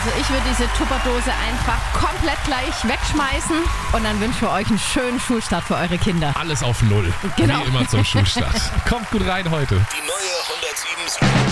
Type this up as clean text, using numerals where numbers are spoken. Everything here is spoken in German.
Also ich würde diese Tupperdose einfach komplett gleich wegschmeißen und dann wünschen wir euch einen schönen Schulstart für eure Kinder. Alles auf Null. Genau. Wie immer zum Schulstart. Kommt gut rein heute. Die neue 107.7